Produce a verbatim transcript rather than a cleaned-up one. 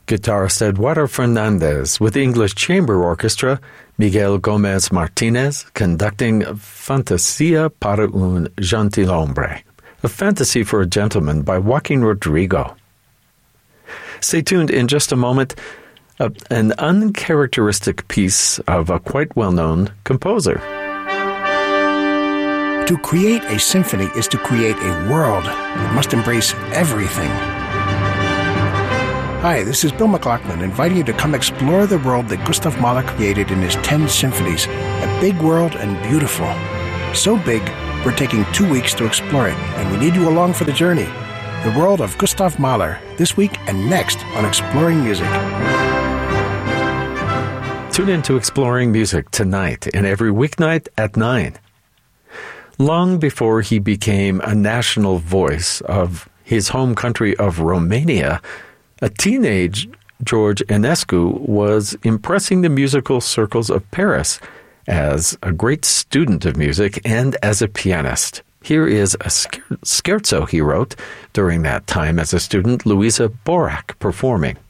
Guitarist Eduardo Fernandez with the English Chamber Orchestra, Miguel Gomez Martinez conducting Fantasia para un gentilhombre, a fantasy for a gentleman by Joaquin Rodrigo. Stay tuned in just a moment. Uh, an uncharacteristic piece of a quite well-known composer. To create a symphony is to create a world that must embrace everything. Hi, this is Bill McLaughlin, inviting you to come explore the world that Gustav Mahler created in his ten symphonies. A big world and beautiful. So big, we're taking two weeks to explore it, and we need you along for the journey. The world of Gustav Mahler, this week and next on Exploring Music. Tune in to Exploring Music tonight and every weeknight at nine. Long before he became a national voice of his home country of Romania, a teenage George Enescu was impressing the musical circles of Paris as a great student of music and as a pianist. Here is a scherzo he wrote during that time as a student, Louisa Borac performing.